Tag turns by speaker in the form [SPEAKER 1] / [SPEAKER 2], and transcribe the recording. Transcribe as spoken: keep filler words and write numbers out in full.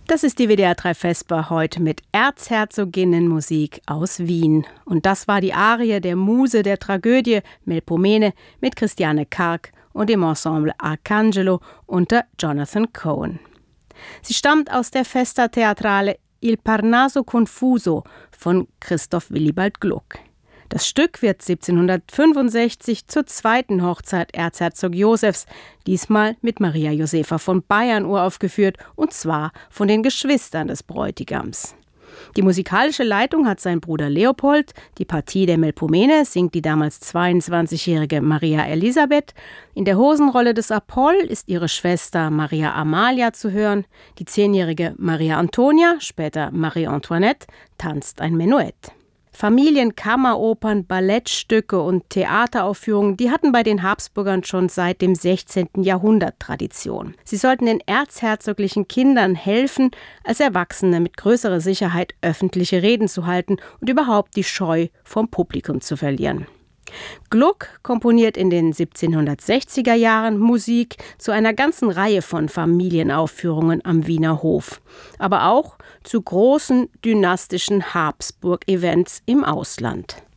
[SPEAKER 1] Das ist die W D R drei Vesper heute mit Erzherzoginnenmusik aus Wien. Und das war die Arie der Muse der Tragödie Melpomene mit Christiane Karg und dem Ensemble Arcangelo unter Jonathan Cohen. Sie stammt aus der Festa Teatrale Il Parnaso Confuso von Christoph Willibald Gluck. Das Stück wird siebzehnhundertfünfundsechzig zur zweiten Hochzeit Erzherzog Josefs, diesmal mit Maria Josepha von Bayern uraufgeführt, und zwar von den Geschwistern des Bräutigams. Die musikalische Leitung hat sein Bruder Leopold, die Partie der Melpomene singt die damals zweiundzwanzigjährige Maria Elisabeth, in der Hosenrolle des Apoll ist ihre Schwester Maria Amalia zu hören, die zehnjährige Maria Antonia, später Marie Antoinette, tanzt ein Menuett. Familien-, Kammeropern, Ballettstücke und Theateraufführungen, die hatten bei den Habsburgern schon seit dem sechzehnten Jahrhundert Tradition. Sie sollten den erzherzoglichen Kindern helfen, als Erwachsene mit größerer Sicherheit öffentliche Reden zu halten und überhaupt die Scheu vom Publikum zu verlieren. Gluck komponiert in den siebzehnhundertsechziger Jahren Musik zu einer ganzen Reihe von Familienaufführungen am Wiener Hof, aber auch zu großen dynastischen Habsburg-Events im Ausland.